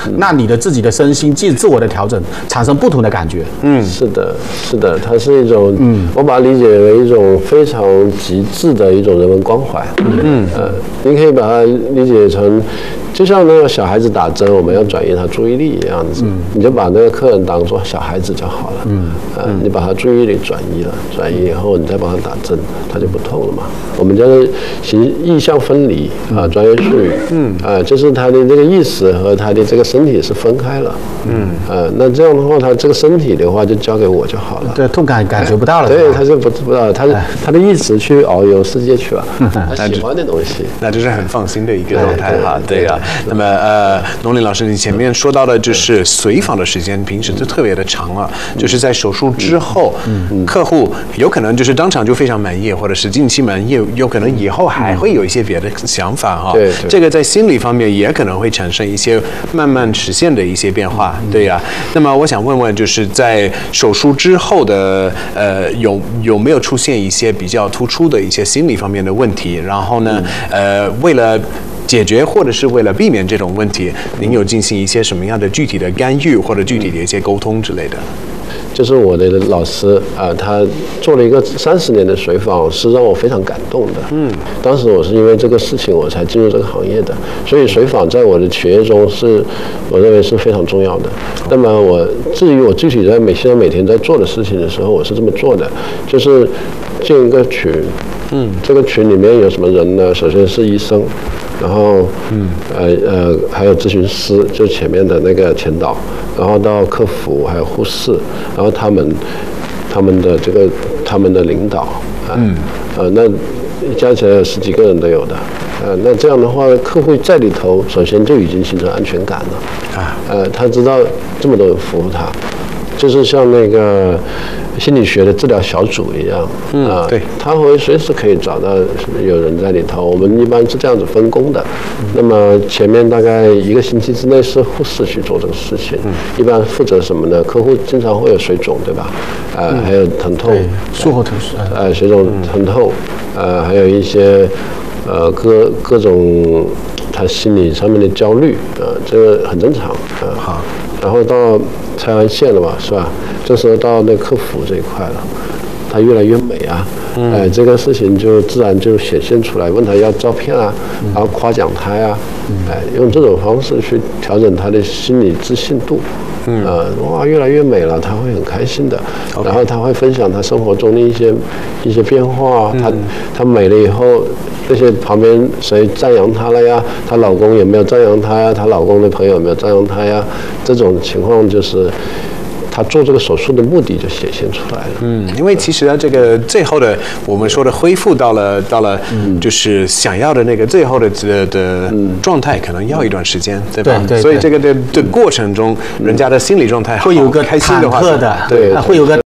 那你的自己的身心自我的调整产生不同的感觉。 是的，是的，它是一种，我把它理解为一种非常极致的一种人文关怀。你可以把它理解成，就像那个小孩子打针，我们要转移他注意力一样子，你就把那个客人当作小孩子就好了。你把他注意力转移了，转移以后你再帮他打针，他就不痛了嘛。我们叫做意象分离啊，专业术语。就是他的这个意识和他的这个身体是分开了。那这样的话，他这个身体的话就交给我就好了。 对，痛感觉不到了。 对，他是不知道，他的意识去遨游世界去了，他喜欢的东西， 那就是很放心的一个状态哈。对啊，那么龙林老师，你前面说到的就是随访的时间，平时就特别的长啊，就是在手术之后，客户有可能就是当场就非常满意，或者是近期满意，有可能以后还会有一些别的想法哈。 对， 这个在心理方面也可能会产生一些慢慢实现的一些变化。对呀，那么我想问问，就是在手术之后的有没有出现一些比较突出的一些心理方面的问题？然后呢，为了解决或者是为了避免这种问题，您有进行一些什么样的具体的干预或者具体的一些沟通之类的？ 就是我的老师他做了一个30年的随访，是让我非常感动的。当时我是因为这个事情我才进入这个行业的，所以随访在我的企业中我认为是非常重要的。那么至于我具体在现在每天在做的事情的时候，我是这么做的，就是建一个群。这个群里面有什么人呢？首先是医生，然后还有咨询师，就前面的那个前导，然后到客服，还有护士，然后他们的领导那加起来有10几个人都有的。那这样的话，客户在里头，首先就已经形成安全感了。他知道这么多人服务他，就是像那个心理学的治疗小组一样。对，他会随时可以找到有人在里头。我们一般是这样子分工的。那么前面大概1个星期之内是护士去做这个事情，一般负责什么呢？客户经常会有水肿，对吧？还有疼痛， 术后疼痛， 水肿、疼痛，还有一些各种他心理上面的焦虑，这个很正常。好，然后到拆完线了嘛，是吧？这时候到那客服这一块了，他越来越美啊，这个事情就自然就显现出来。问他要照片啊，然后夸奖他呀，用这种方式去调整他的心理自信度。哇，越来越美了，他会很开心的。然后他会分享他生活中的一些变化。他美了以后，那些旁边谁赞扬她了呀？她老公有没有赞扬她呀？她老公的朋友有没有赞扬她呀？这种情况就是他做这个手术的目的就显现出来了。 因为其实呢，这个最后的我们说的恢复到了就是想要的那个最后的状态，可能要一段时间，对吧？ 对。 所以这个的过程中，人家的心理状态会有个开心的话， 忐忑的， 对， 会有个